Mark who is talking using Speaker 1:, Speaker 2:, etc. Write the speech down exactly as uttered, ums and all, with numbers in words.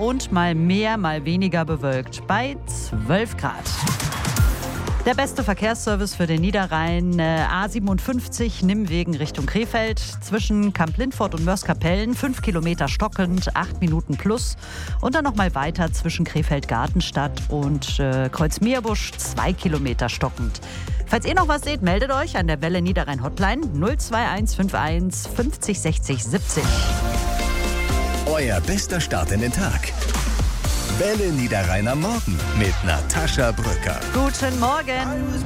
Speaker 1: und mal mehr, mal weniger bewölkt bei zwölf Grad. Der beste Verkehrsservice für den Niederrhein, äh, A siebenundfünfzig, Nimmwegen Richtung Krefeld, zwischen Kamp-Lindfort und Mörs-Kapellen, fünf Kilometer stockend, acht Minuten plus. Und dann nochmal weiter zwischen Krefeld-Gartenstadt und äh, Kreuz-Meerbusch, zwei Kilometer stockend. Falls ihr noch was seht, meldet euch an der Welle Niederrhein Hotline null zwei eins fünf eins fünfzig sechzig siebzig.
Speaker 2: Euer bester Start in den Tag. Welle Niederrhein am Morgen mit Natascha Brücker.
Speaker 1: Guten Morgen.